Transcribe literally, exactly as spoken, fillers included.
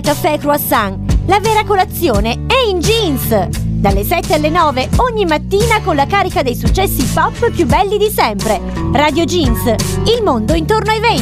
Caffè Croissant, la vera colazione è in jeans! Dalle sette alle nove ogni mattina con la carica dei successi pop più belli di sempre. Radio Jeans, il mondo intorno ai venti.